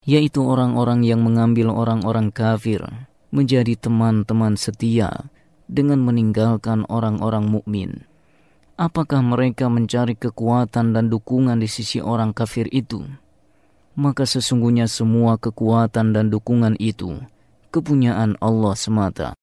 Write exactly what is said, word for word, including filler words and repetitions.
yaitu orang-orang yang mengambil orang-orang kafir menjadi teman-teman setia dengan meninggalkan orang-orang mukmin. Apakah mereka mencari kekuatan dan dukungan di sisi orang kafir itu? Maka sesungguhnya semua kekuatan dan dukungan itu kepunyaan Allah semata.